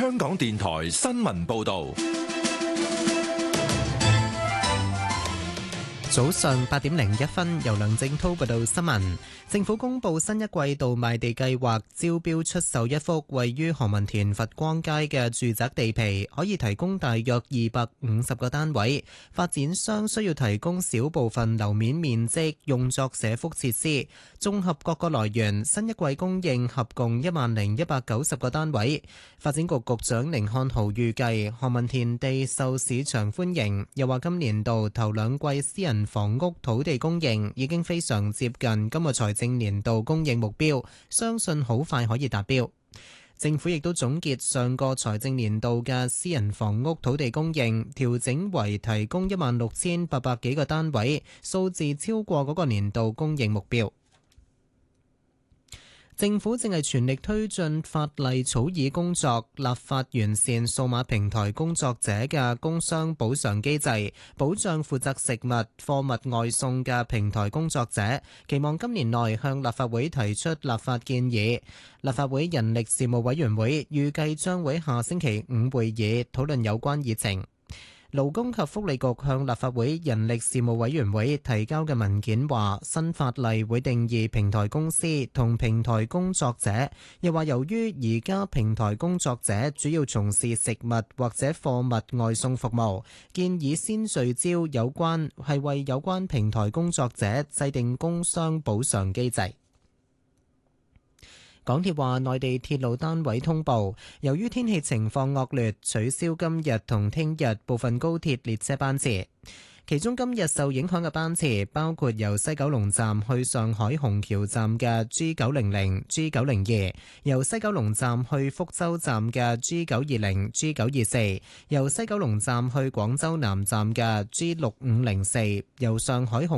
香港電台新聞報道。 早上8:01，由梁正滔報道新聞。政府公布新一季度賣地計劃，招標出售一幅位於何文田佛光街嘅住宅地皮，可以提供大約250個單位。發展商需要提供小部分樓面面積用作社福設施。綜合各個來源，新一季供應合共10,190個單位。發展局局長甯漢豪預計何文田地受市場歡迎，又話今年度頭兩季私人房屋土地供應已經非常接近今個財政年度供應目標，相信好快可以達標。政府亦都總結上個財政年度嘅私人房屋土地供應，調整為提供16,800幾個單位，數字超過嗰個年度供應目標。政府正係全力推進法例草擬工作，立法完善數碼平台工作者嘅工傷補償機制，保障負責食物、貨物外送嘅平台工作者。期望今年內向立法會提出立法建議。立法會人力事務委員會預計將會下星期五會議討論有關議程。勞工及福利局向立法會人力事務委員會提交嘅文件話，新法例會定義平台公司同平台工作者，又話由於而家平台工作者主要從事食物或者貨物外送服務，建議先聚焦為有關平台工作者制定工傷補償機制。港鐵話，內地鐵路單位通報，由於天氣情況惡劣，取消今日同聽日部分高鐵列車班次。其中今日受影響嘅班次包括由西九龍站去上海虹橋站嘅 G900、G902， 由西九龍站去福州站嘅 G920、G924， 由西九龍站去廣州南站嘅 G6504， 由上海虹